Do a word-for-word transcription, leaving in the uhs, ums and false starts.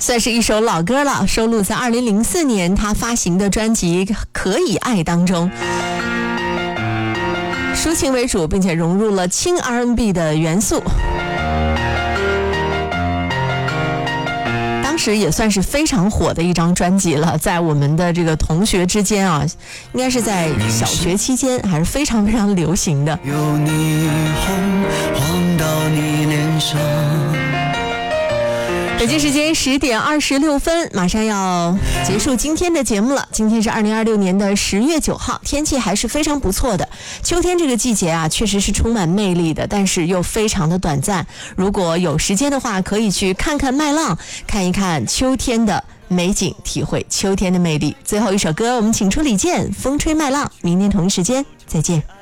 算是一首老歌了，收录在二零零四年他发行的专辑《可以爱》当中，抒情为主，并且融入了轻 R and B 的元素。当时也算是非常火的一张专辑了，在我们的这个同学之间啊，应该是在小学期间还是非常非常流行的。 有你红晃到你脸上。 北京时间十点二十六分，马上要结束今天的节目了。今天是二零二六年的十月九号，天气还是非常不错的。秋天这个季节啊，确实是充满魅力的，但是又非常的短暂。如果有时间的话，可以去看看麦浪，看一看秋天的美景，体会秋天的魅力。最后一首歌，我们请出李健，《风吹麦浪》。明天同一时间再见。